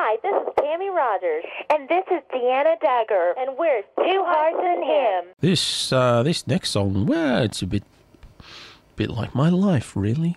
Hi, this is Tammy Rogers. And this is Deanna Dagger. And we're Two Hearts and Him. This next song, well, it's a bit like my life, really.